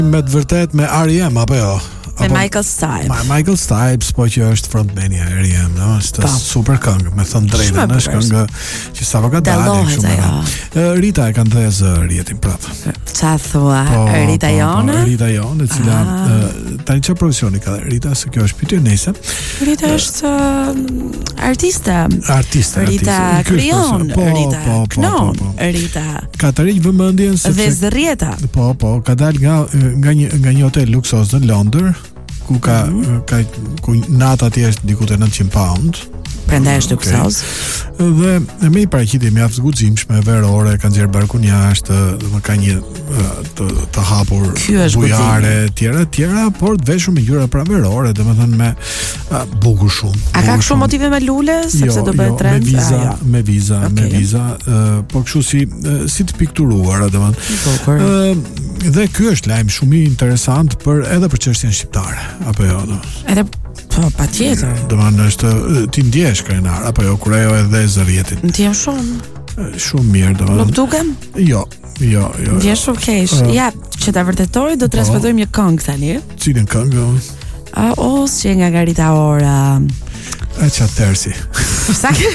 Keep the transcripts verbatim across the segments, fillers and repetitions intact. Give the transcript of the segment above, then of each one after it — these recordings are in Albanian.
Me të vërtet me R E M apo jo? Me Michael Stipe. Ma, Michael Stipe, po që është frontmani i R E M, no? Është super këngë, me thënë drejtën, është këngë që sa ka dalë shumë. Ja. Rita e kanë dhënë rjetin prap. Ça thua? Po, Rita Jona? Po, Rita Jona, e cila uh, tani çfarë profesioni ka Rita, se kjo është pyetje nëse. Rita është uh, artiste. Artiste. Rita krijon, po, Rita po, po, knon, po, po, po. Rita. Ka të rriq vëmendjen se dhe zrrieta. Po, po, ka dalë nga nga një nga një hotel luksoz në Londër, ku ka mm-hmm. ka ku nata atje është diku te nëntëqind pound. Prandaj është luksoz. Dhe me një paraqitje mjaft zguximshme verore, ka nxjerr barkun jashtë, domethënë ka një të, të hapur bujare, tjera tjera, por të veshur me ngjyra praverore, domethënë me uh, bukur shumë. A ka kështu motive me lule sepse jo, do bëhet jo, trend? Me viza, ah, me viza, okay. me viza, uh, po kështu si uh, si të pikturuar, domethënë. Uh, dhe ky është lajm shumë i interesant për edhe për çështjen shqiptare, apo jo? Edhe po, patjetër. Domethënë është ti ndjesh krenar apo jo kur ajo e dhe zërjetin. Ndjem shumë. Shumë mirë, domethënë. Nuk dukem? Jo, jo, jo. Ndjem shumë keq. Uh, ja, që ta vërtetoj do të transmetojmë një këngë tani. Cilën këngë? Ah, oh, si nga Garita Ora. E qatë tërsi. Sa ke?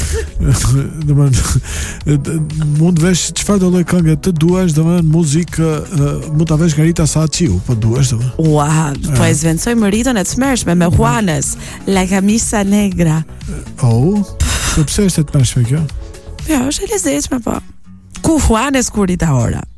Mund vesh çfarë do lloj këngë të duash, domethënë muzikë, mund ta vesh nga Rita Saçiu, po duash domethënë. Ua, po e zvendçojmë ritën e tmerrshme me Juanes, La Camisa Negra. Oh, po pse është e tmerrshme kjo? Jo, është e lezetshme po. Ku Juanes ku Rita Ora.